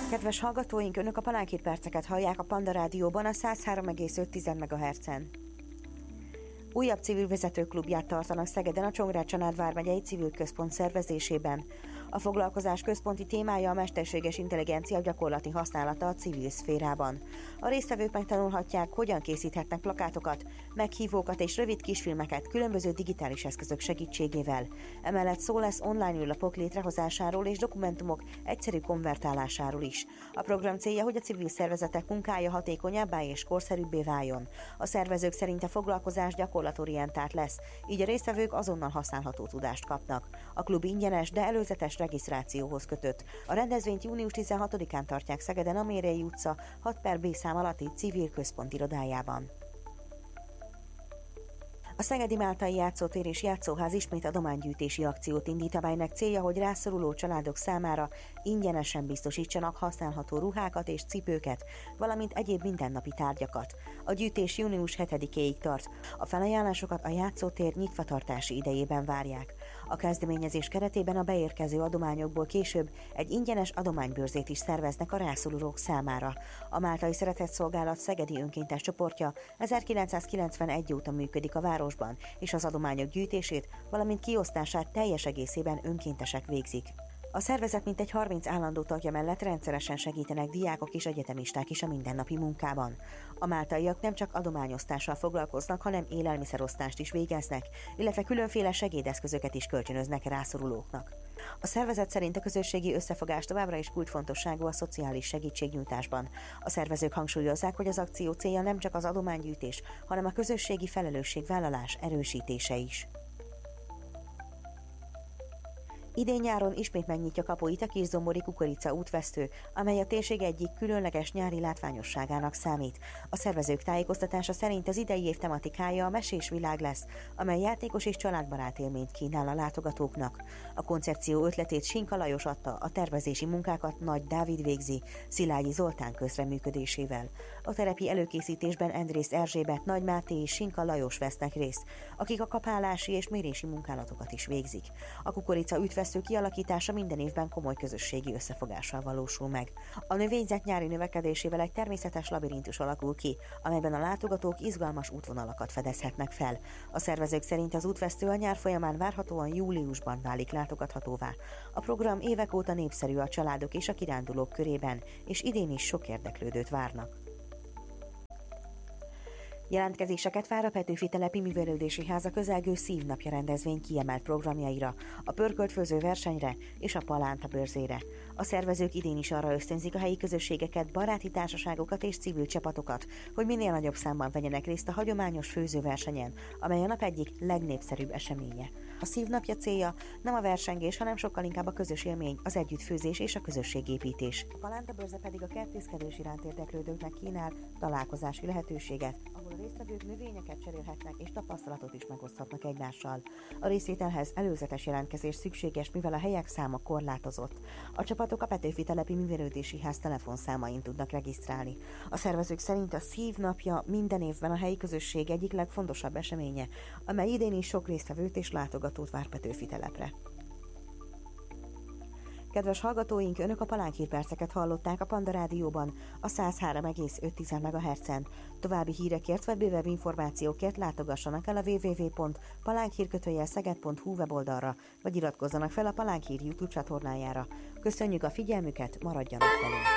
Kedves hallgatóink, Önök a Palánk Hír perceket hallják a Panda Rádióban a 103,5 MHz-en. Újabb civil vezetőklubját tartanak Szegeden a Csongrád-Csanád vármegyei civil központ szervezésében. A foglalkozás központi témája a mesterséges intelligencia gyakorlati használata a civil szférában. A résztvevők megtanulhatják, hogyan készíthetnek plakátokat, meghívókat és rövid kisfilmeket különböző digitális eszközök segítségével. Emellett szó lesz online űrlapok létrehozásáról és dokumentumok egyszerű konvertálásáról is. A program célja, hogy a civil szervezetek munkája hatékonyabbá és korszerűbbé váljon. A szervezők szerint a foglalkozás gyakorlatorientált lesz, így a résztvevők azonnal használható tudást kapnak. A klub ingyenes, de előzetes regisztrációhoz kötött. A rendezvényt június 16-án tartják Szegeden a Mérei utca 6/B szám alatti civil központ irodájában. A Szegedi Máltai Játszótér és Játszóház ismét adománygyűjtési akciót indít, amelynek célja, hogy rászoruló családok számára ingyenesen biztosítsanak használható ruhákat és cipőket, valamint egyéb mindennapi tárgyakat. A gyűjtés június 7-éig tart. A felajánlásokat a játszótér nyitvatartási idejében várják. A kezdeményezés keretében a beérkező adományokból később egy ingyenes adománybőrzét is szerveznek a rászorulók számára. A Máltai Szeretetszolgálat szegedi önkéntes csoportja 1991 óta működik a városban, és az adományok gyűjtését, valamint kiosztását teljes egészében önkéntesek végzik. A szervezet mintegy 30 állandó tagja mellett rendszeresen segítenek diákok és egyetemisták is a mindennapi munkában. A máltaiak nem csak adományosztással foglalkoznak, hanem élelmiszerosztást is végeznek, illetve különféle segédeszközöket is kölcsönöznek rászorulóknak. A szervezet szerint a közösségi összefogás továbbra is kulcsfontosságú a szociális segítségnyújtásban. A szervezők hangsúlyozzák, hogy az akció célja nem csak az adománygyűjtés, hanem a közösségi felelősségvállalás erősítése is. Idén nyáron ismét megnyitja kapuit a Kiszombori Kukorica útvesztő, amely a térség egyik különleges nyári látványosságának számít. A szervezők tájékoztatása szerint az idei év tematikája a mesés világ lesz, amely játékos és családbarát élményt kínál a látogatóknak. A koncepció ötletét Sinka Lajos adta, a tervezési munkákat Nagy Dávid végzi, Szilágyi Zoltán közreműködésével. A terepi előkészítésben Endrész Erzsébet, Nagy Máté és Sinka Lajos vesznek részt, akik a kapálási és mérési munkálatokat is végzik. A kukorica útvesztő kialakítása minden évben komoly közösségi összefogással valósul meg. A növényzet nyári növekedésével egy természetes labirintus alakul ki, amelyben a látogatók izgalmas útvonalakat fedezhetnek fel. A szervezők szerint az útvesztő a nyár folyamán várhatóan júliusban válik látogathatóvá. A program évek óta népszerű a családok és a kirándulók körében, és idén is sok érdeklődőt várnak. Jelentkezéseket vár a Petőfi Telepi Művelődési Háza közelgő szívnapja rendezvény kiemelt programjaira, a pörköltfőző versenyre és a palánta bőrzére. A szervezők idén is arra ösztönzik a helyi közösségeket, baráti társaságokat és civil csapatokat, hogy minél nagyobb számban vegyenek részt a hagyományos főzőversenyen, amely a nap egyik legnépszerűbb eseménye. A szívnapja célja nem a versengés, hanem sokkal inkább a közös élmény, az együttfőzés és a közösségépítés. A palánta bőrze pedig a kertészkedés iránt érdeklődőknek kínál találkozási lehetőséget, ahol a résztvevők növényeket cserélhetnek és tapasztalatot is megoszthatnak egymással. A részvételhez előzetes jelentkezés szükséges, mivel a helyek száma korlátozott. A csapatok a Petőfi Telepi Művelődési Ház telefonszámain tudnak regisztrálni. A szervezők szerint a szívnapja minden évben a helyi közösség egyik legfontosabb eseménye, amely idén is sok résztvevőt és látogatót vár Petőfi telepre. Kedves hallgatóink, Önök a Palánk Hír perceket hallották a Panda Rádióban a 103,5 MHz-en. További hírekért vagy bővebb információkért látogassanak el a www.palánkhír-szeged.hu weboldalra, vagy iratkozzanak fel a Palánk Hír YouTube csatornájára. Köszönjük a figyelmüket, maradjanak velünk!